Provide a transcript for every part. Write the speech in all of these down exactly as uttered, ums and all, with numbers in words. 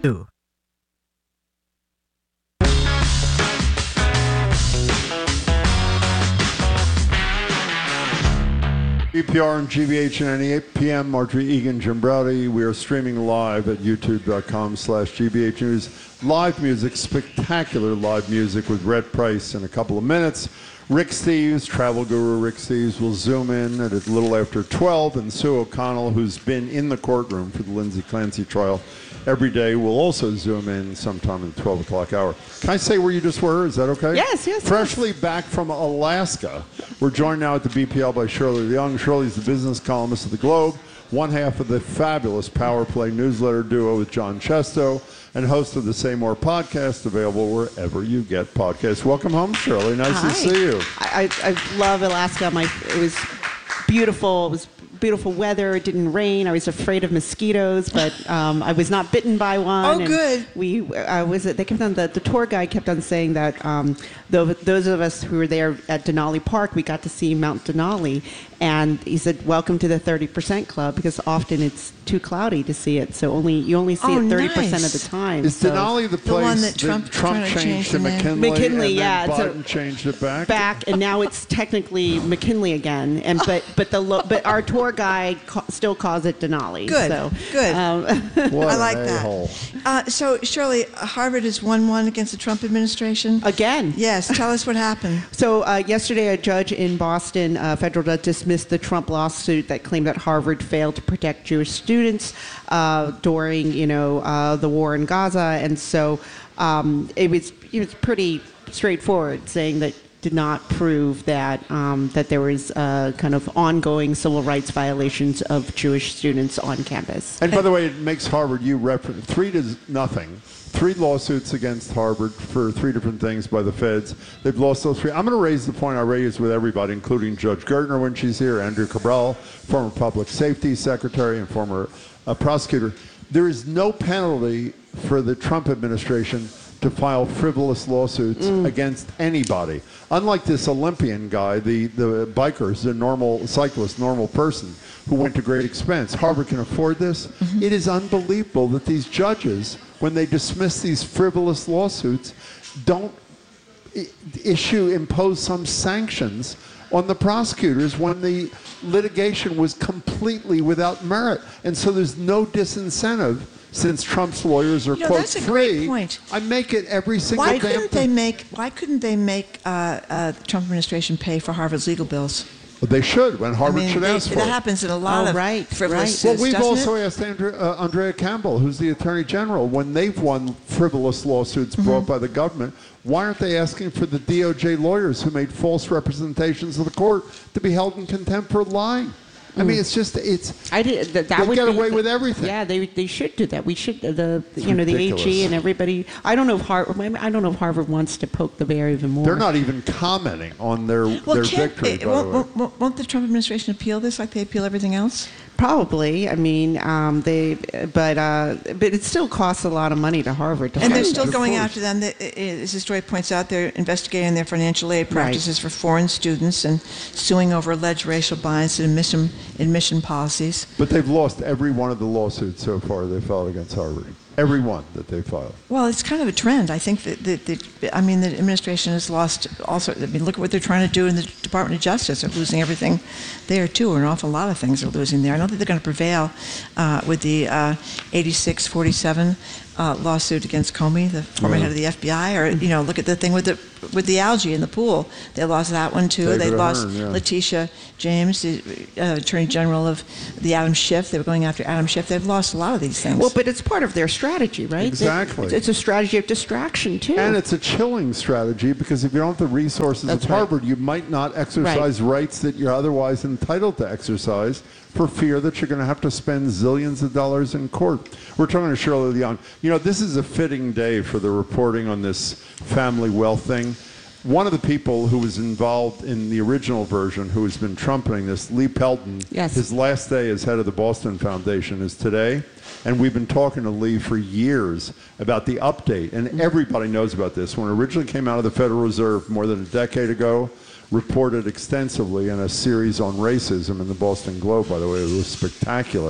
B P R and G V H ninety-eight P M, Marjorie Egan, Jim Browdy. We are streaming live at youtube.com slash GBH News. Live music, spectacular live music with Rhett Price in a couple of minutes. Rick Steves, travel guru Rick Steves, will zoom in at a little after twelve, and Sue O'Connell, who's been in the courtroom for the Lindsay Clancy trial every day, will also zoom in sometime in the twelve o'clock hour. Can I say where you just were? Is that okay? Yes, yes. Freshly yes. back from Alaska. We're joined now at the B P L by Shirley Young. Shirley's the business columnist of the Globe, one half of the fabulous Power Play newsletter duo with John Chesto, and host of the Say More podcast, available wherever you get podcasts. Welcome home, Shirley. Nice Hi. to see you. I, I, I love Alaska. My, it was beautiful. It was beautiful weather. It didn't rain. I was afraid of mosquitoes, but um, I was not bitten by one. Oh, and good. We, I was. They kept on the, the tour guide kept on saying that um, though, those of us who were there at Denali Park, we got to see Mount Denali, and he said, "Welcome to the thirty percent club," because often it's too cloudy to see it, so only you only see Oh, it thirty percent nice. of the time. Is so. Denali the place one that Trump- Trump trying to changed change to the name? McKinley? McKinley, and yeah, then so- Biden changed it back? back, and now it's technically McKinley again. And but but the lo- but our tour guide ca- still calls it Denali. Good, So, good. Um, What I an like that. a-hole. Uh, so, Shirley, Harvard has won one against the Trump administration. again. Yes, tell us what happened. So uh, yesterday, a judge in Boston, a federal judge, dismissed the Trump lawsuit that claimed that Harvard failed to protect Jewish students uh, during, you know, uh, the war in Gaza, and so um, it was it was pretty straightforward, saying that did not prove that um, that there was uh, kind of ongoing civil rights violations of Jewish students on campus. And by the way, it makes Harvard, you reference, three to nothing. Three lawsuits against Harvard for three different things by the feds. They've lost those three. I'm going to raise the point I raised with everybody, including Judge Gertner when she's here, Andrew Cabral, former public safety secretary and former uh, prosecutor. There is no penalty for the Trump administration to file frivolous lawsuits mm. against anybody. Unlike this Olympian guy, the, the bikers, the normal cyclist, normal person who went to great expense. Harvard can afford this. Mm-hmm. It is unbelievable that these judges, when they dismiss these frivolous lawsuits, don't I- issue, impose some sanctions on the prosecutors when the litigation was completely without merit. And so there's no disincentive. Since Trump's lawyers are, You know, quote, that's a free, great point. I make it every single Why damn couldn't they thing. make? Why couldn't they make uh, uh, the Trump administration pay for Harvard's legal bills? Well, they should, when Harvard I mean, should they, ask for that it. happens in a lot Oh, of right, frivolous right. Well, suits, we've doesn't also it? asked Andrea, uh, Andrea Campbell, who's the Attorney General, when they've won frivolous lawsuits mm-hmm. brought by the government, why aren't they asking for the D O J lawyers who made false representations of the court to be held in contempt for lying? I mean, it's just, it's, I did. That, that they would get be, away with everything. Yeah, they they should do that. We should the It's you know ridiculous. the A G and everybody. I don't know if Harvard. I don't know if Harvard wants to poke the bear even more. They're not even commenting on their, Well, their can't, victory, it, by won't, the way. won't, won't the Trump administration appeal this like they appeal everything else? Probably. I mean, um, they, but uh, but it still costs a lot of money to Harvard. To And they're fund still it. going course. after them. They- As the story points out, they're investigating their financial aid Right. practices for foreign students and suing over alleged racial bias and admission, admission policies. But they've lost every one of the lawsuits so far they filed against Harvard. Every one that they filed. Well, it's kind of a trend. I think that, that, that I mean, the administration has lost all sorts. I mean, look at what they're trying to do in the Department of Justice. They're losing everything there, too, or an awful lot of things are losing there. I don't think they're going to prevail uh, with the uh, eighty-six forty-seven uh, lawsuit against Comey, the former Yeah. head of the F B I, or, you know, look at the thing with the with the algae in the pool. They lost that one, too. David They lost Ahern, yeah. Letitia James, the uh, Attorney General of the Adam Schiff. They were going after Adam Schiff. They've lost a lot of these things. Well, but it's part of their strategy, right? Exactly. It's, it's a strategy of distraction too. And it's a chilling strategy because if you don't have the resources That's of right. Harvard, you might not exercise rights that you're otherwise entitled to exercise for fear that you're going to have to spend zillions of dollars in court. We're talking to Shirley Young. You know, this is a fitting day for the reporting on this family wealth thing. One of the people who was involved in the original version, who has been trumpeting this, Lee Pelton, Yes. his last day as head of the Boston Foundation is today. And we've been talking to Lee for years about the update. And everybody knows about this. When it originally came out of the Federal Reserve more than a decade ago, reported extensively in a series on racism in the Boston Globe, by the way. It was spectacular.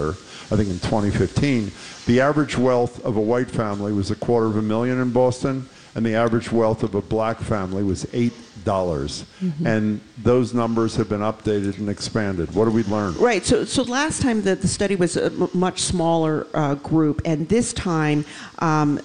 I think in twenty fifteen. The average wealth of a white family was a quarter of a million in Boston, and the average wealth of a black family was eight dollars. Mm-hmm. And those numbers have been updated and expanded. What do we learn? Right. So, so last time the, the study was a m- much smaller uh, group, and this time, um,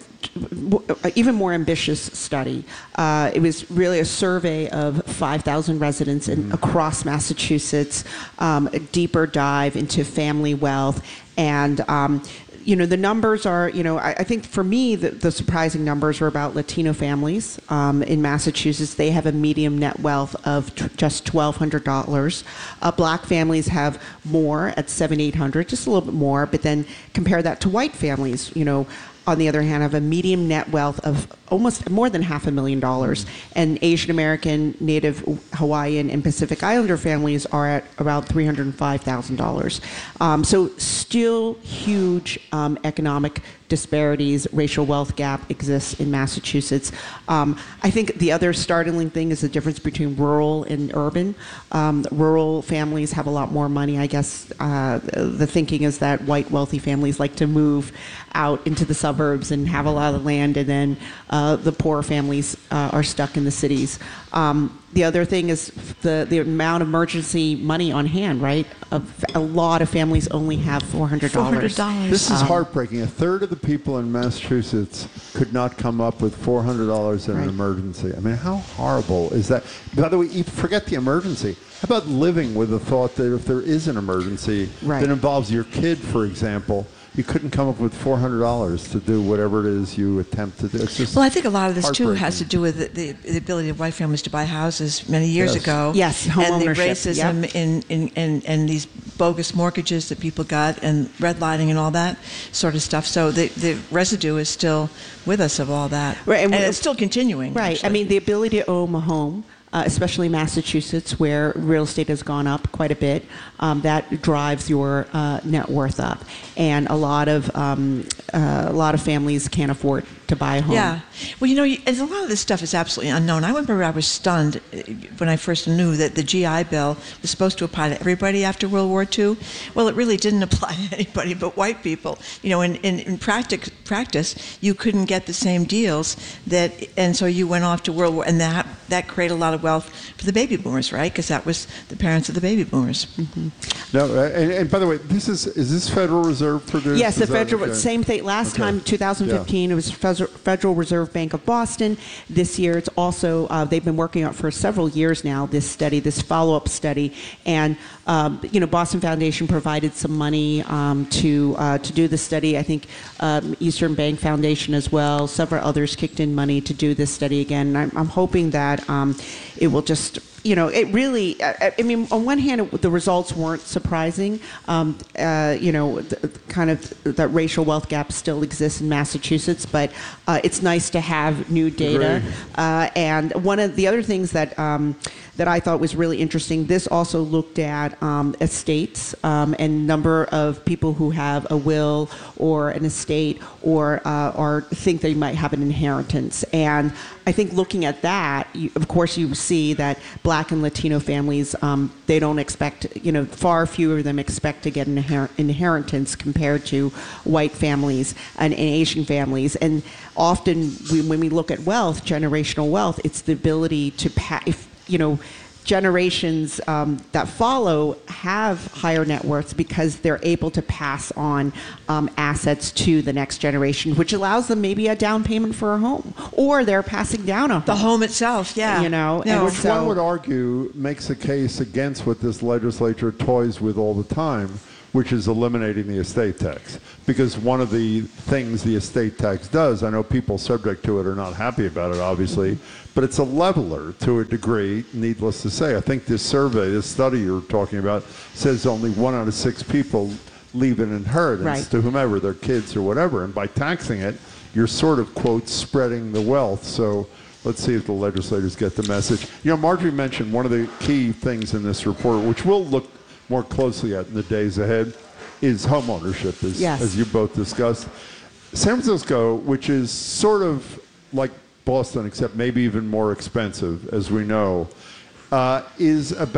even more ambitious study. Uh, it was really a survey of five thousand residents in, mm-hmm. across Massachusetts, um, a deeper dive into family wealth, and um, you know, the numbers are, you know, I, I think for me, the, the surprising numbers are about Latino families um, in Massachusetts. They have a median net wealth of t- just twelve hundred dollars. Uh, black families have more at seven thousand eight hundred dollars, just a little bit more. But then compare that to white families, you know, on the other hand, have a median net wealth of almost more than half a million dollars. And Asian American, Native Hawaiian, and Pacific Islander families are at around three hundred five thousand dollars. Um, so still huge um, economic disparities, racial wealth gap exists in Massachusetts. Um, I think the other startling thing is the difference between rural and urban. Um, rural families have a lot more money. I guess uh, the thinking is that white wealthy families like to move out into the suburbs and have a lot of land, and then uh, the poor families uh, are stuck in the cities. Um, the other thing is the, the amount of emergency money on hand, right? A, a lot of families only have four hundred dollars. four hundred dollars. This is um, heartbreaking. A third of the people in Massachusetts could not come up with four hundred dollars in right. an emergency. I mean, how horrible is that? By the way, you forget the emergency. How about living with the thought that if there is an emergency right. that involves your kid, for example, you couldn't come up with four hundred dollars to do whatever it is you attempt to do. It's just well, I think a lot of this, too, has to do with the, the, the ability of white families to buy houses many years yes. ago. Yes, home and ownership. the racism Yep. in, in, in, and these bogus mortgages that people got and redlining and all that sort of stuff. So the, the residue is still with us of all that. Right, and and we- it's still continuing. Right. Actually. I mean, the ability to own a home, uh, especially Massachusetts, where real estate has gone up quite a bit, um, that drives your uh, net worth up. And a lot of um, uh, a lot of families can't afford to buy a home. Yeah. Well, you know, you- and a lot of this stuff is absolutely unknown. I remember I was stunned uh, when I first knew that the G I Bill was supposed to apply to everybody after World War Two. Well, it really didn't apply to anybody but white people. You know, in, in, in practic, practice, you couldn't get the same deals that, and so you went off to World War, and that that created a lot of wealth for the baby boomers, right? Because that was the parents of the baby boomers. Mm-hmm. No, uh, and, and by the way, this is is this Federal Reserve produced? Yes, the Is that federal, okay? same thing. Last Okay. time, twenty fifteen, Yeah. it was Fez- Federal Reserve Bank of Boston. This year, it's also, uh, they've been working on it for several years now, this study, this follow-up study. And, um, you know, Boston Foundation provided some money um, to uh, to do the study. I think um, Eastern Bank Foundation as well. Several others kicked in money to do this study again. And I'm, I'm hoping that um, it will just... You know, it really, I, I mean, on one hand, it, the results weren't surprising. Um, uh, you know, the, kind of that racial wealth gap still exists in Massachusetts, but uh, it's nice to have new data. Uh, and one of the other things that um, that I thought was really interesting, this also looked at um, estates um, and number of people who have a will or an estate or uh, or think they might have an inheritance. And I think looking at that, you, of course, you see that Black and Latino families, um, they don't expect, you know, far fewer of them expect to get an inher- inheritance compared to white families and, and Asian families. And often we, when we look at wealth, generational wealth, it's the ability to, pa- if, you know, generations um, that follow have higher net worths because they're able to pass on um, assets to the next generation, which allows them maybe a down payment for a home, or they're passing down a home. The home itself, yeah. You know, No. and Which so, one would argue makes a case against what this legislature toys with all the time, which is eliminating the estate tax. Because one of the things the estate tax does, I know people subject to it are not happy about it, obviously, but it's a leveler to a degree, needless to say. I think this survey, this study you're talking about, says only one out of six people leave an inheritance Right. to whomever, their kids or whatever. And by taxing it, you're sort of, quote, spreading the wealth. So let's see if the legislators get the message. You know, Marjorie mentioned one of the key things in this report, which we'll look more closely at in the days ahead, is home ownership, as, Yes. as you both discussed. San Francisco, which is sort of like Boston, except maybe even more expensive, as we know, uh, is about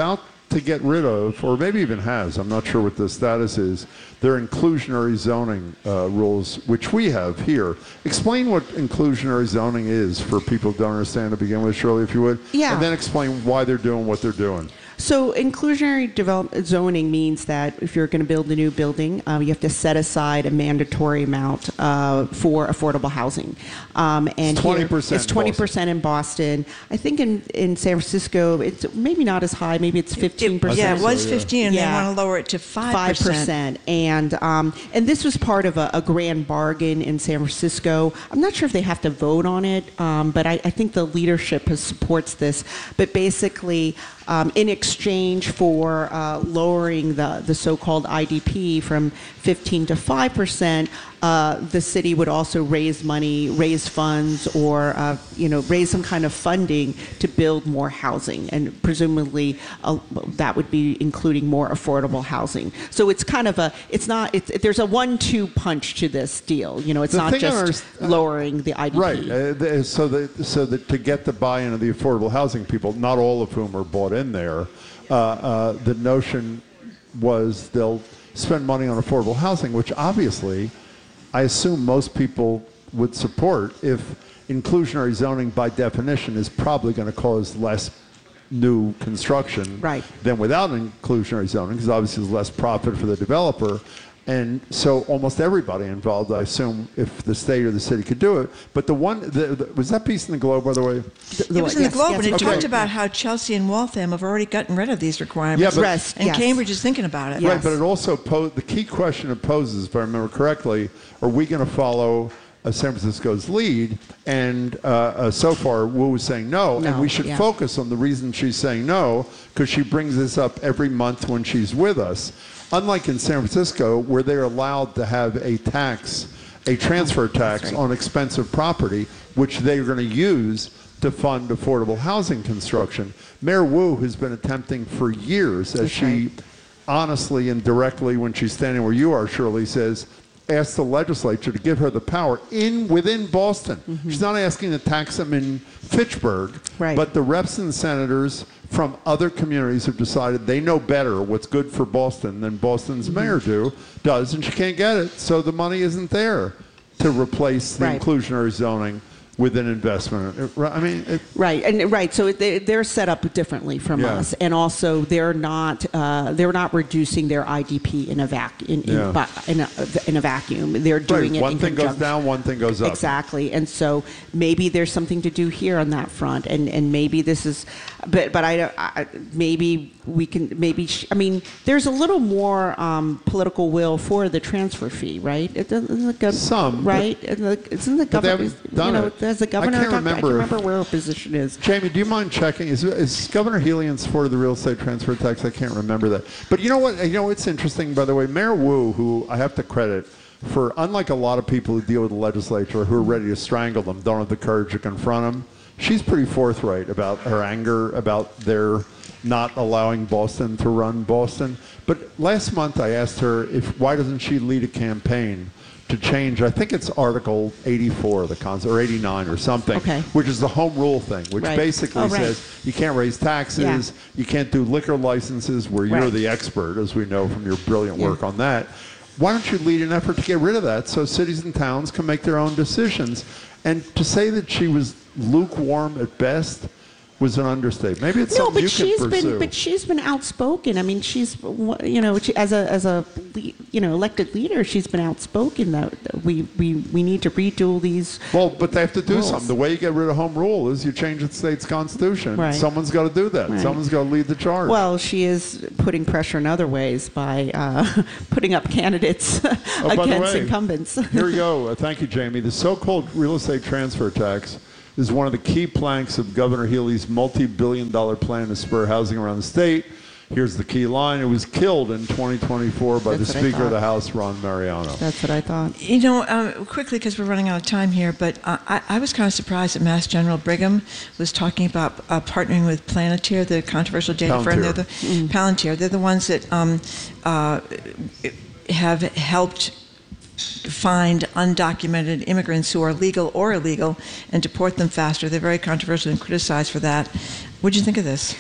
to get rid of, or maybe even has, I'm not sure what the status is, their inclusionary zoning uh, rules, which we have here. Explain what inclusionary zoning is for people who don't understand to begin with, Shirley, if you would. Yeah. And then explain why they're doing what they're doing. So inclusionary develop- zoning means that if you're going to build a new building, uh, you have to set aside a mandatory amount uh, for affordable housing. Um, and It's twenty here- percent It's twenty percent in Boston. I think in, in San Francisco, it's maybe not as high. Maybe it's fifteen percent. Yeah, it was So, yeah. fifteen, and Yeah. they want to lower it to five Five percent. percent, and um, and this was part of a, a grand bargain in San Francisco. I'm not sure if they have to vote on it, um, but I, I think the leadership has supports this. But basically, um, in exchange for uh, lowering the the so-called I D P from fifteen to five percent, uh, the city would also raise money, raise funds, or uh, you know, raise some kind of funding to build more housing, and presumably uh, that would be including more affordable housing. So it's kind of a, it's not, it's, there's a one-two punch to this deal. You know, it's The not thing I just underst- lowering the I D P. Right. Uh, the- so that so that to get the buy-in of the affordable housing people, not all of whom are bought in there, uh, uh, the notion was they'll spend money on affordable housing, which obviously I assume most people would support if inclusionary zoning by definition is probably going to cause less new construction Right. than without inclusionary zoning, because obviously there's less profit for the developer. And so almost everybody involved, I assume, if the state or the city could do it. But the one, the, the, was that piece in the Globe, by the way? It was in the Yes, Globe, yes, and it okay. talked about how Chelsea and Waltham have already gotten rid of these requirements. Yeah, but- Rest, and yes. Cambridge is thinking about it. Yes. Right, but it also posed, the key question it poses, if I remember correctly, are we going to follow uh, San Francisco's lead? And uh, uh, so far, Wu is saying no, and No, we should yeah. focus on the reason she's saying no, because she brings this up every month when she's with us. Unlike in San Francisco, where they're allowed to have a tax, a transfer tax right. on expensive property, which they're going to use to fund affordable housing construction. Mayor Wu has been attempting for years, as That's she right. honestly and directly, when she's standing where you are, Shirley, says, ask the legislature to give her the power in within Boston. Mm-hmm. She's not asking to tax them in Fitchburg, Right. but the reps and senators from other communities have decided they know better what's good for Boston than Boston's Mm-hmm. mayor do does, and she can't get it, so the money isn't there to replace the Right. inclusionary zoning with an investment. It- I mean, it, Right, and right. So they, they're set up differently from Yeah. us, and also they're not uh, they're not reducing their I D P in a vac in, in, Yeah. ba- in, a, in a vacuum. They're doing right, it one in thing goes conjunction. down, one thing goes up. Exactly, and so maybe there's something to do here on that front, and, and maybe this is, but but I, I maybe we can maybe sh- I mean there's a little more um, political will for the transfer fee, right? It doesn't the gov- Some, but- right? Isn't the, isn't the But they governor? haven't done You know, it. as the I governor, can't talked- I remember can't if- remember where her position is. Jamie, do you mind checking? Is, is Governor Healy in support of the real estate transfer tax? I can't remember that. But you know what? You know what's interesting, by the way? Mayor Wu, who I have to credit for, unlike a lot of people who deal with the legislature who are ready to strangle them, don't have the courage to confront them, she's pretty forthright about her anger about their not allowing Boston to run Boston. But last month I asked her if why doesn't she lead a campaign to change, I think it's Article eighty-four of the Constitution, or eighty-nine or something, Okay. which is the home rule thing, which Right. basically Oh, right. says you can't raise taxes, Yeah. you can't do liquor licenses, where you're Right. the expert, as we know from your brilliant Yeah. work on that. Why don't you lead an effort to get rid of that so cities and towns can make their own decisions? And to say that she was lukewarm at best was an understatement. Maybe it's No, something but you she's can pursue. been, but she's been outspoken. I mean, she's, you know, she, as a as a le- you know elected leader, she's been outspoken that we we, we need to redo these. Well, but they have to do rules. something. The way you get rid of home rule is you change the state's constitution. Right. Someone's got to do that. Right. Someone's got to lead the charge. Well, she is putting pressure in other ways by uh, putting up candidates Oh, by the against way, incumbents. Here we go. Uh, thank you, Jamie. The so-called real estate transfer tax is one of the key planks of Governor Healy's multi-billion dollar plan to spur housing around the state. Here's the key line. It was killed in twenty twenty-four by That's the what I Speaker of the thought. House, Ron Mariano. That's what I thought. You know, uh, quickly, because we're running out of time here, but uh, I, I was kind of surprised that Mass General Brigham was talking about uh, partnering with Planeteer, the controversial data firm. They're the Mm. Palantir. They're the ones that um, uh, have helped find undocumented immigrants who are legal or illegal and deport them faster. They're very controversial and criticized for that. What do you think of this?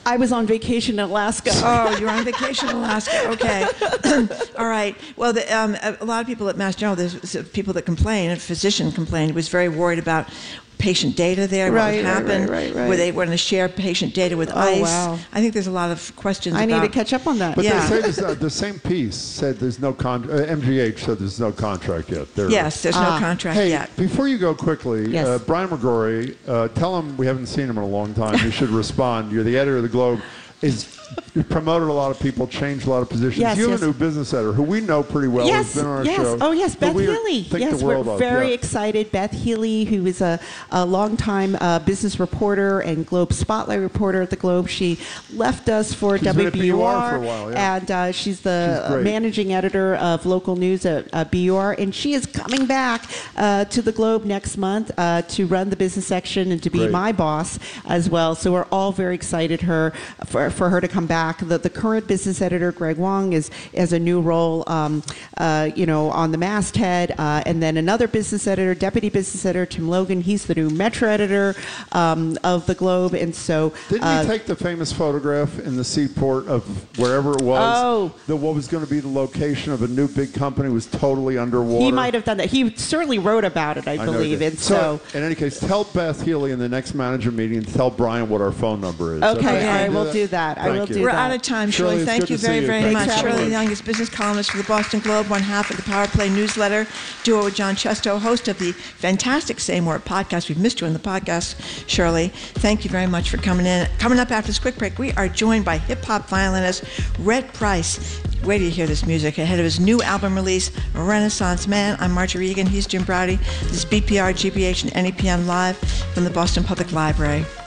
I was on vacation in Alaska. Oh, you're on vacation in Alaska. Okay. All right. Well, the, um, a, a lot of people at Mass General, there's people that complain, a physician complained, was very worried about patient data there, what Right, would right, happen, right, right, right. were they going to share patient data with Oh, ICE? wow. I think there's a lot of questions I about... need to catch up on that. But Yeah. they say this, uh, the same piece said there's no con- uh, M G H said there's no contract yet. They're- Yes, there's Ah. no contract Hey, yet. before you go quickly, Yes. uh, Brian McGrory, uh, tell him we haven't seen him in a long time. You should respond. You're the editor of the Globe. Is you promoted a lot of people, changed a lot of positions. Yes, you have yes. a new business editor who we know pretty well. Yes, Has been on our yes. show. Oh, yes, who Beth we Healy. Think Yes, the world we're of. very Yeah. excited. Beth Healy, who is a, a longtime uh, business reporter and Globe Spotlight reporter at the Globe. She left us for She's been at W B U R, B U R for a while, yeah. and uh, she's the She's great. managing editor of local news at uh, B U R, and she is coming back uh, to the Globe next month uh, to run the business section and to be Great. my boss as well. So we're all very excited her for, for her to come back. The, the current business editor, Greg Wong, is has a new role, um, uh, you know, on the masthead, uh, and then another business editor, deputy business editor, Tim Logan. He's the new Metro editor um, of the Globe, and so Didn't uh, you take the famous photograph in the seaport of wherever it was? Oh. The, what was going to be the location of a new big company was totally underwater. he might have done that. He certainly wrote about it, I, I know he believe, did. and so. in any case, tell Beth Healy in the next manager meeting and tell Brian what our phone number is. Okay, I I will do that. I Thank will you. do We're that. out of time, Shirley, Shirley. it's Thank good you to see very, you. very Thanks much. for having Shirley me. Young is business columnist for the Boston Globe, one half of the Power Play newsletter, duo with John Chesto, host of the fantastic Say More podcast. We've missed you in the podcast, Shirley. Thank you very much for coming in. Coming up after this quick break, we are joined by hip-hop violinist Rhett Price. Wait till you hear this music ahead of his new album release, Renaissance Man. I'm Marjorie Egan. He's Jim Browdy. This is B P R, G B H, and N E P M Live from the Boston Public Library.